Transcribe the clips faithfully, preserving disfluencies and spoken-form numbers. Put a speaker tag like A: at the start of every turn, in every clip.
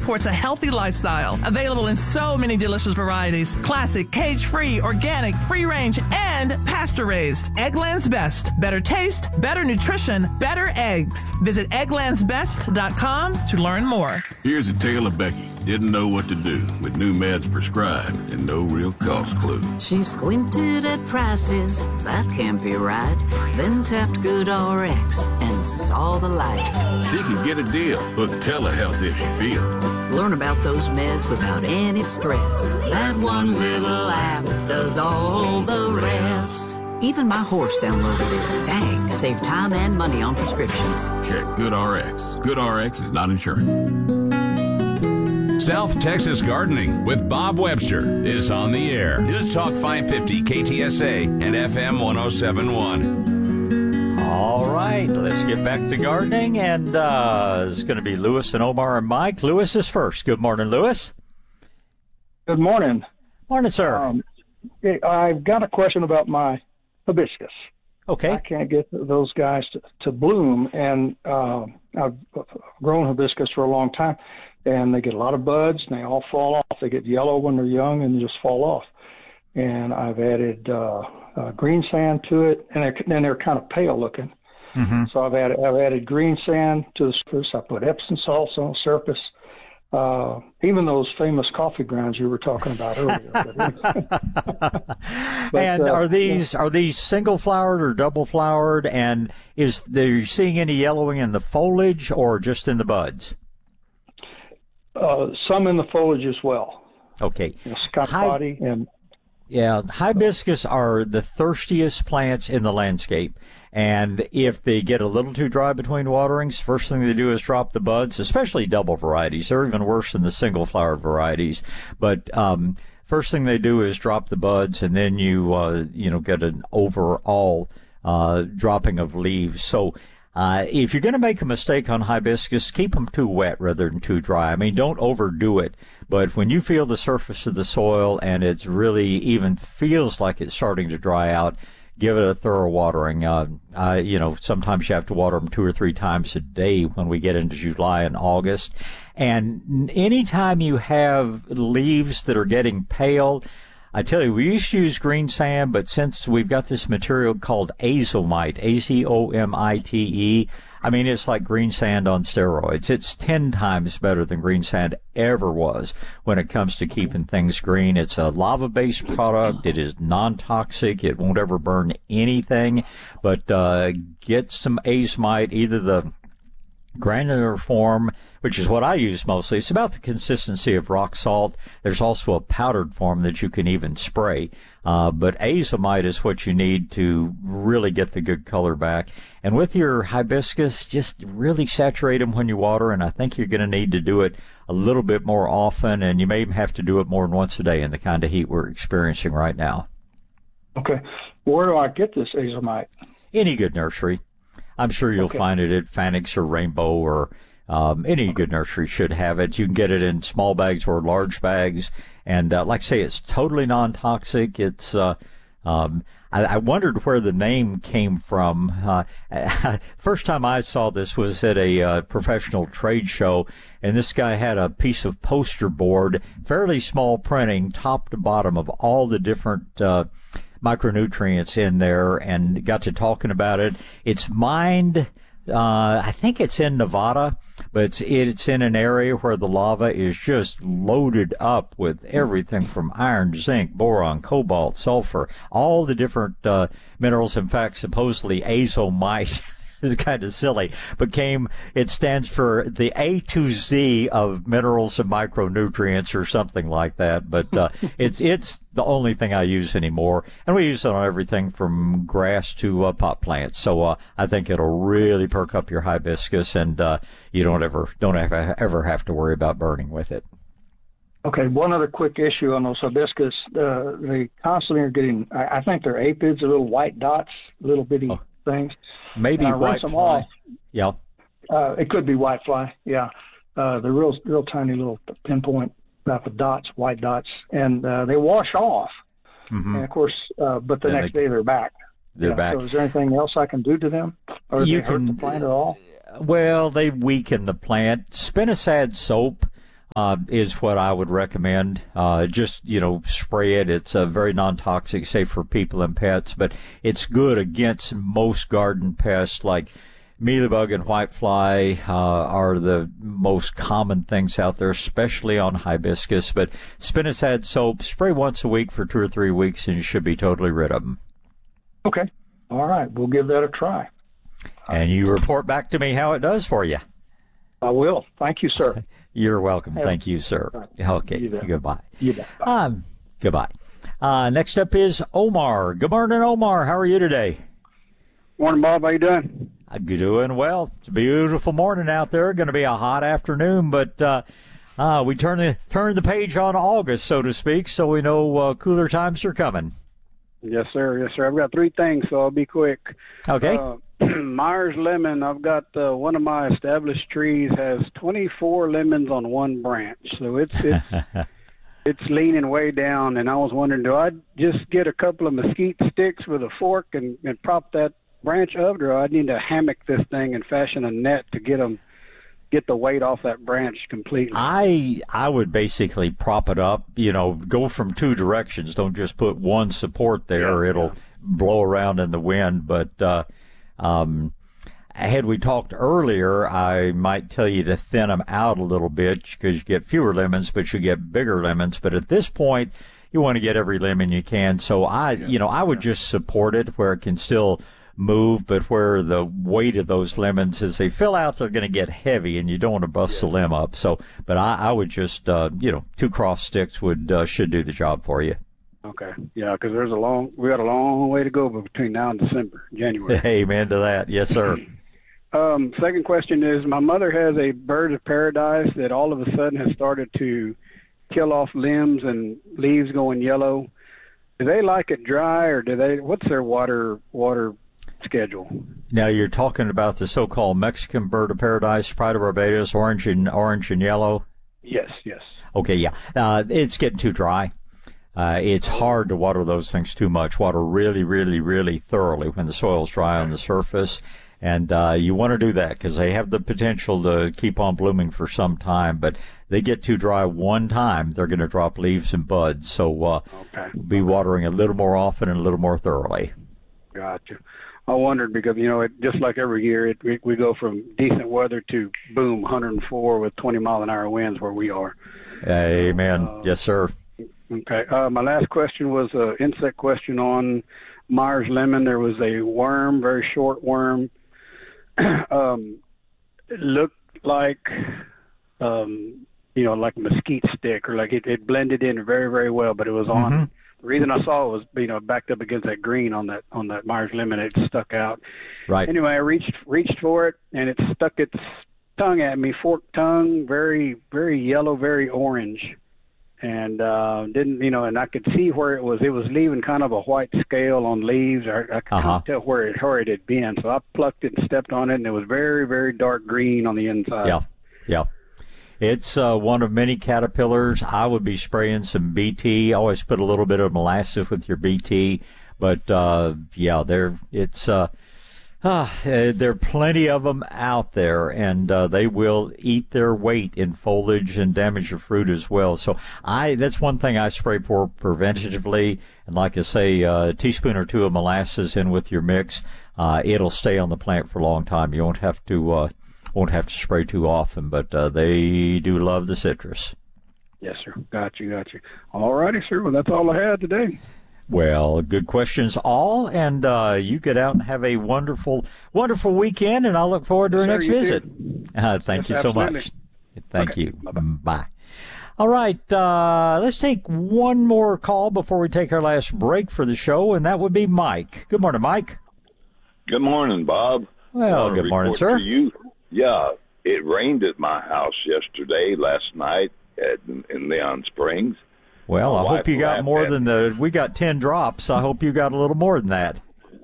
A: supports a healthy lifestyle. Available in so many delicious varieties. Classic, cage-free, organic, free-range, and pasture-raised. Eggland's Best. Better taste, better nutrition, better eggs. Visit egglands best dot com to learn more.
B: Here's a tale of Becky. Didn't know what to do with new meds prescribed and no real cost clue.
C: She squinted at prices, that can't be right. Then tapped GoodRx and saw the light.
B: She could get a deal. Book telehealth if she feels.
C: Learn about those meds without any stress. That one little app does all the rest. Even my horse downloaded it. Dang, save time and money on prescriptions.
B: Check GoodRx. GoodRx is not insurance.
D: South Texas Gardening with Bob Webster is on the air. News Talk five fifty K T S A and F M one oh seven point one.
E: All right, let's get back to gardening, and uh, it's going to be Lewis and Omar and Mike. Lewis is first. Good morning, Lewis.
F: Good morning.
E: Morning, sir.
F: Um, I've got a question about my hibiscus.
E: Okay.
F: I can't get those guys to, to bloom, and uh, I've grown hibiscus for a long time, and they get a lot of buds, and they all fall off. They get yellow when they're young and just fall off. And I've added uh, uh, green sand to it, and they're, and they're kind of pale looking. Mm-hmm. So I've added, I've added green sand to the surface. I put Epsom salts on the surface. Uh, even those famous coffee grounds you were talking about earlier. but,
E: and
F: uh,
E: are these are these single flowered or double flowered? And is there seeing any yellowing in the foliage or just in the buds?
F: Uh, some in the foliage as well.
E: Okay.
F: You know, Scott
E: Hi-
F: body and
E: yeah, hibiscus are the thirstiest plants in the landscape. And if they get a little too dry between waterings, first thing they do is drop the buds, especially double varieties. They're even worse than the single flowered varieties. But um, first thing they do is drop the buds, and then you uh, you know get an overall uh, dropping of leaves. So uh, if you're going to make a mistake on hibiscus, keep them too wet rather than too dry. I mean, don't overdo it. But when you feel the surface of the soil and it's really even feels like it's starting to dry out, give it a thorough watering. Uh, uh, you know, sometimes you have to water them two or three times a day when we get into July and August. And anytime you have leaves that are getting pale, I tell you, we used to use green sand, but since we've got this material called azomite, A Z O M I T E, I mean, it's like green sand on steroids. It's ten times better than green sand ever was when it comes to keeping things green. It's a lava-based product. It is non-toxic. It won't ever burn anything. But uh, get some azomite, either the granular form, which is what I use mostly. It's about the consistency of rock salt. There's also a powdered form that you can even spray. Uh, but azomite is what you need to really get the good color back. And with your hibiscus, just really saturate them when you water, and I think you're going to need to do it a little bit more often, and you may even have to do it more than once a day in the kind of heat we're experiencing right now.
F: Okay. Where do I get this azomite?
E: Any good nursery. I'm sure you'll
F: okay.
E: find it at Fanix or Rainbow, or um, any good nursery should have it. You can get it in small bags or large bags. And uh, like I say, it's totally non-toxic. It's uh, um, I, I wondered where the name came from. Uh, first time I saw this was at a uh, professional trade show, and this guy had a piece of poster board, fairly small printing, top to bottom, of all the different uh micronutrients in there, and got to talking about it. It's mined, uh, I think it's in Nevada, but it's, it's in an area where the lava is just loaded up with everything from iron, zinc, boron, cobalt, sulfur, all the different uh, minerals. In fact, supposedly azomite is kind of silly, but came, it stands for the A to Z of minerals and micronutrients or something like that. But uh, it's it's the only thing I use anymore, and we use it on everything from grass to uh, pot plants. So uh, I think it'll really perk up your hibiscus, and uh, you don't ever don't ever, ever have to worry about burning with it.
F: Okay, one other quick issue on those hibiscus. Uh, they constantly are getting, I, I think they're apids, little white dots, little bitty
E: oh.
F: things.
E: Maybe
F: and I
E: white
F: rinse them
E: fly.
F: off.
E: Yeah.
F: Uh, it could be white fly. Yeah. Uh, they're real, real tiny little pinpoint type of dots, white dots, and uh, they wash off. Mm-hmm. And of course, uh, but the
E: and
F: next
E: they,
F: day they're back.
E: They're
F: yeah.
E: back.
F: So is there anything else I can do to them, or do
E: you
F: they
E: can,
F: hurt the plant at all?
E: Well, they weaken the plant. Spinosad soap uh, is what I would recommend. Uh, just, you know, spray it. It's uh, very non-toxic, safe for people and pets, but it's good against most garden pests like mealybug and whitefly uh, are the most common things out there, especially on hibiscus. But spinosad soap, spray once a week for two or three weeks, and you should be totally rid of them.
F: Okay. All right. We'll give that a try.
E: And you report back to me how it does for you.
F: I will. Thank you, sir.
E: You're welcome. Thank you, sir. Okay.
F: You bet.
E: Goodbye.
F: You bet. Bye.
E: Um, goodbye. Uh, next up is Omar. Good morning, Omar. How are you today?
G: Morning, Bob. How you doing?
E: I'm doing well. It's a beautiful morning out there. Going to be a hot afternoon, but uh, uh, we turn the turn the page on August, so to speak, so we know uh, cooler times are coming.
G: Yes, sir. Yes, sir. I've got three things, so I'll be quick.
E: Okay.
G: Uh, Myers lemon. I've got uh, one of my established trees has twenty-four lemons on one branch, so it's it's it's leaning way down. And I was wondering, do I just get a couple of mesquite sticks with a fork and, and prop that branch up, or I need to hammock this thing and fashion a net to get them get the weight off that branch completely?
E: I I would basically prop it up, you know, go from two directions. Don't just put one support there,
G: Yeah,
E: or it'll
G: yeah.
E: blow around in the wind. But uh, um, had we talked earlier, I might tell you to thin them out a little bit because you get fewer lemons, but you get bigger lemons. But at this point, you want to get every lemon you can. So I, you know, I would just support it where it can still move, but where the weight of those lemons, as they fill out, they're going to get heavy, and you don't want to bust the limb up. So, but I, I would just, uh, you know, two cross sticks would uh, should do the job for you.
G: Okay. Yeah, because there's a long we got a long way to go between now and December, January.
E: Amen to that. Yes, sir.
G: Um, second question is, my mother has a bird of paradise that all of a sudden has started to kill off limbs and leaves going yellow. Do they like it dry, or do they? What's their water water schedule?
E: Now you're talking about the so-called Mexican bird of paradise, Pride of Barbados, orange and orange and yellow.
G: Yes, yes.
E: Okay, yeah. Uh, it's getting too dry. Uh, it's hard to water those things too much. Water really, really, really thoroughly when the soil's dry on the surface. And uh, you want to do that because they have the potential to keep on blooming for some time. But they get too dry one time, they're going to drop leaves and buds. So uh,
G: Okay.
E: be watering a little more often and a little more thoroughly.
G: Gotcha. I wondered because, you know, it, just like every year, it, we, we go from decent weather to, boom, one hundred four with twenty mile an hour winds where we are.
E: Amen.
G: Uh,
E: yes, sir.
G: Okay. Uh, my last question was an insect question on Myers lemon. There was a worm, very short worm. um, it looked like, um, you know, like a mesquite stick, or like it, it blended in very, very well, but it was on.
E: Mm-hmm.
G: The reason I saw it was, you know, backed up against that green on that on that Myers lemon. It stuck out.
E: Right.
G: Anyway, I reached reached for it, and it stuck its tongue at me, forked tongue, very very yellow, very orange, and uh, didn't you know? And I could see where it was. It was leaving kind of a white scale on leaves. I, I could
E: Uh-huh.
G: tell where it where it had been. So I plucked it and stepped on it, and it was very very dark green on the inside.
E: Yeah, yeah. It's uh, one of many caterpillars. I would be spraying some B T. Always put a little bit of molasses with your B T. But, uh, yeah, there it's uh, uh, there are plenty of them out there, and uh, they will eat their weight in foliage and damage your fruit as well. So I that's one thing I spray for preventatively. And like I say, uh, a teaspoon or two of molasses in with your mix. Uh, it'll stay on the plant for a long time. You won't have to... Uh, Won't have to spray too often, but uh, they do love the citrus.
G: Yes, sir. Got you, got you. All righty, sir. Well, that's all I had today.
E: Well, good questions all, and uh, you get out and have a wonderful, wonderful weekend, and I'll look forward to our
G: Sir,
E: next
G: you
E: visit.
G: too.
E: Uh, thank
G: Yes,
E: you so
G: absolutely.
E: much. Thank
G: Okay.
E: you.
G: Bye-bye.
E: Bye. All right, uh, let's take one more call before we take our last break for the show, and that would be Mike. Good morning, Mike.
H: Good morning, Bob.
E: Well,
H: Uh,
E: good morning,
H: report
E: sir.
H: to you. Yeah, it rained at my house yesterday, last night at in Leon Springs.
E: Well,
H: My
E: I hope
H: wife
E: you got
H: laughed
E: more
H: at
E: than the, we got ten drops. I hope you got a little more than that.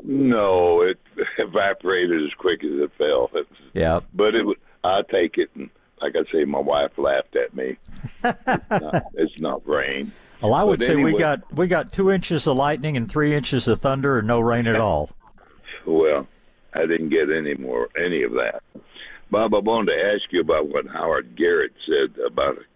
H: No, it evaporated as quick as it fell. It,
E: Yeah.
H: but it, was- I take it, and like I say, my wife laughed at me. It's not, it's not rain.
E: Well, I would
H: But
E: say we
H: anyway-
E: got we got two inches of lightning and three inches of thunder and no rain at all.
H: Well, I didn't get any more any of that. Bob, I wanted to ask you about what Howard Garrett said about